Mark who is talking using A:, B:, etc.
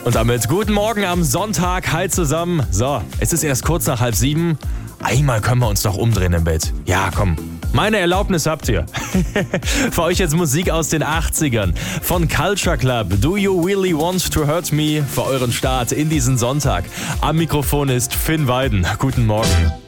A: Und damit guten Morgen am Sonntag. Hi zusammen. So, es ist erst kurz nach 6:30. Einmal können wir uns doch umdrehen im Bett. Ja, komm. Meine Erlaubnis habt ihr. Für euch jetzt Musik aus den 80ern. Von Culture Club. Do You Really Want to Hurt Me? Für euren Start in diesen Sonntag. Am Mikrofon ist Finn Weiden. Guten Morgen.